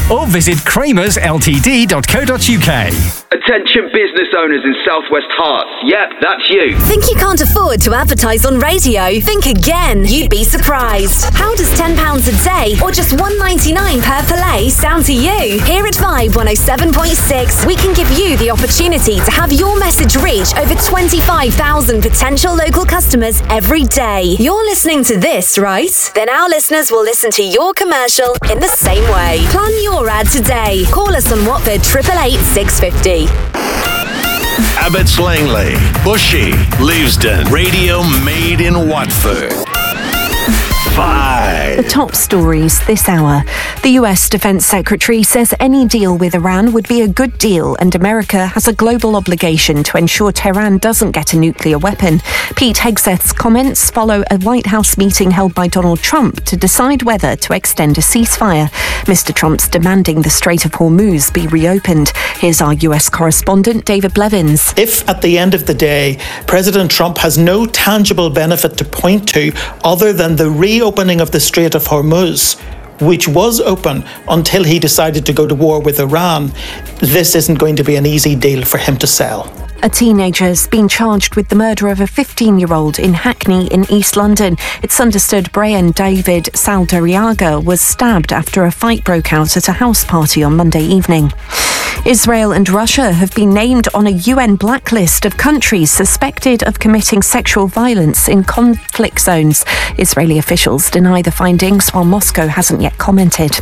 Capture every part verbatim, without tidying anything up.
or visit kramers l t d dot co dot u k. Attention business owners in Southwest Hearts. Yep, that's you. Think you can't afford to advertise on radio? Think again. You'd be surprised. How does ten pounds a day or just one pound ninety-nine per play sound to you? Here at Vibe one oh seven point six, we can give you the opportunity to have your message reach over twenty-five thousand potential local customers every day. You're listening to this, right? Then our listeners will listen to your commercial in the same way. Plan your ad today. Call us on Watford triple eight six fifty. Abbots Langley, Bushy, Leavesden. Radio made in Watford. Five. The top stories this hour. The U S Defense Secretary says any deal with Iran would be a good deal and America has a global obligation to ensure Tehran doesn't get a nuclear weapon. Pete Hegseth's comments follow a White House meeting held by Donald Trump to decide whether to extend a ceasefire. Mister Trump's demanding the Strait of Hormuz be reopened. Here's our U S correspondent, David Blevins. If at the end of the day, President Trump has no tangible benefit to point to other than the reopening of the Strait of Hormuz, which was open until he decided to go to war with Iran, this isn't going to be an easy deal for him to sell. A teenager has been charged with the murder of a fifteen-year-old in Hackney in East London. It's understood Brian David Saldariaga was stabbed after a fight broke out at a house party on Monday evening. Israel and Russia have been named on a U N blacklist of countries suspected of committing sexual violence in conflict zones. Israeli officials deny the findings, while Moscow hasn't yet commented.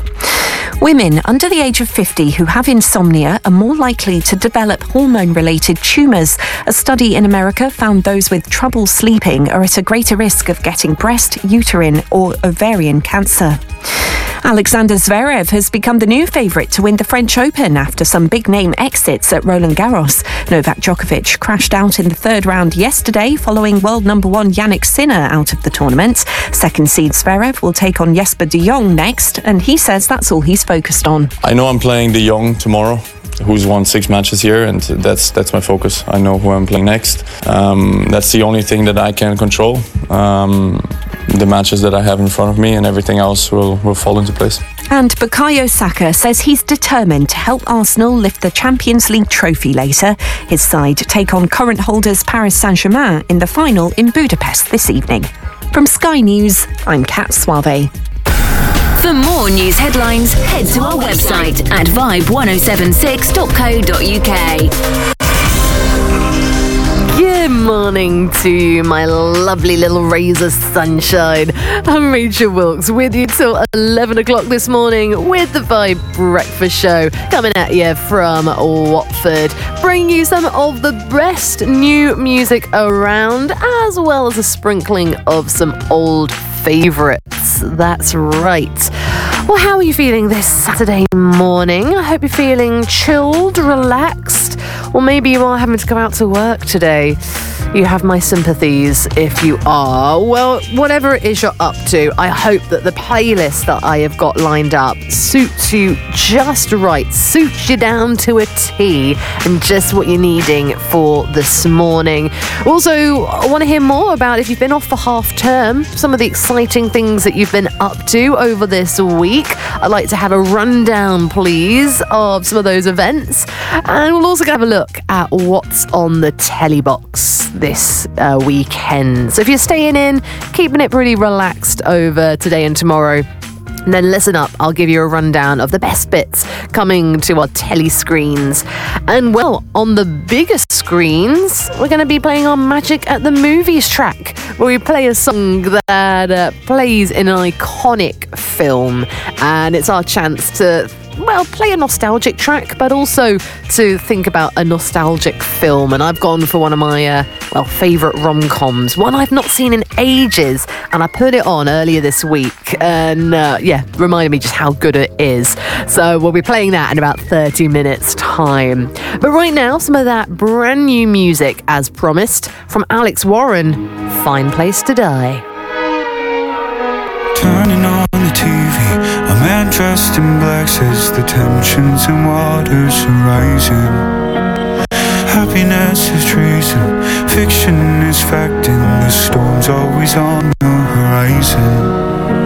Women under the age of fifty who have insomnia are more likely to develop hormone-related tumours. A study in America found those with trouble sleeping are at a greater risk of getting breast, uterine or ovarian cancer. Alexander Zverev has become the new favourite to win the French Open after some big-name exits at Roland Garros. Novak Djokovic crashed out in the third round yesterday following world number one Jannik Sinner out of the tournament. Second seed Zverev will take on Jesper de Jong next, and he says that's all he's focused on. I know I'm playing de Jong tomorrow, who's won six matches here, and that's that's my focus. I know who I'm playing next. Um, that's the only thing that I can control. Um, the matches that I have in front of me, and everything else will, will fall into place. And Bukayo Saka says he's determined to help Arsenal lift the Champions League trophy later. His side take on current holders Paris Saint-Germain in the final in Budapest this evening. From Sky News, I'm Kat Suave. For more news headlines, head to our website at vibe one oh seven six dot co dot u k. Good morning to my lovely little rays of sunshine. I'm Rachel Wilkes with you till eleven o'clock this morning with the Vibe Breakfast Show, coming at you from Watford, bringing you some of the best new music around, as well as a sprinkling of some old favourites. That's right. Well, how are you feeling this Saturday morning? I hope you're feeling chilled, relaxed, or maybe you are having to go out to work today. You have my sympathies if you are. Well, whatever it is you're up to, I hope that the playlist that I have got lined up suits you just right, suits you down to a T, and just what you're needing for this morning. Also, I want to hear more about if you've been off for half term, some of the exciting things that you've been up to over this week. I'd like to have a rundown, please, of some of those events. And we'll also have a look at what's on the telly box this uh, weekend. So if you're staying in, keeping it pretty relaxed over today and tomorrow, then listen up, I'll give you a rundown of the best bits coming to our telly screens. And well, on the biggest screens, we're going to be playing our Magic at the Movies track, where we play a song that uh, plays in an iconic film. And it's our chance to, well, play a nostalgic track, but also to think about a nostalgic film. And I've gone for one of my, uh, well, favourite rom-coms, one I've not seen in ages, and I put it on earlier this week, and uh, yeah, reminded me just how good it is. So we'll be playing that in about thirty minutes time. But right now, some of that brand new music, as promised, from Alex Warren, Fine Place to Die. Turning on the T V, a man dressed in black says the tensions and waters are rising. Happiness is treason, fiction is fact, and the storm's always on the horizon.